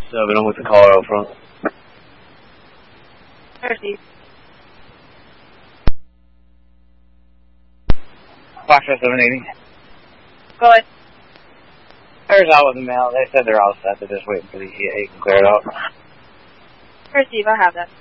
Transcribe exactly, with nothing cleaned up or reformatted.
Subbing them with the car out front. Thirty. Foxtrot seven eighty. Go ahead. There's out with the mail. They said they're all set. They're just waiting for the E eight to clear it out. Receive, I have that.